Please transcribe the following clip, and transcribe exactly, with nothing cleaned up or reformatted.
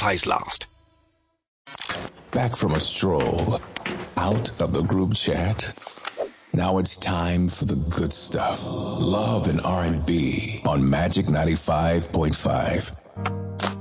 supplies last. Back from a stroll, out of the group chat. Now it's time for the good stuff. Love and R and B on Magic ninety-five point five.